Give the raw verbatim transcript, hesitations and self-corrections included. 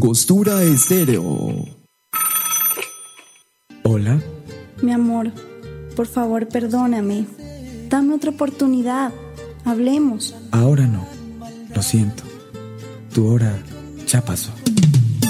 Angostura Estéreo. Hola. Mi amor, por favor, perdóname. Dame otra oportunidad. Hablemos. Ahora no. Lo siento. Tu hora ya pasó.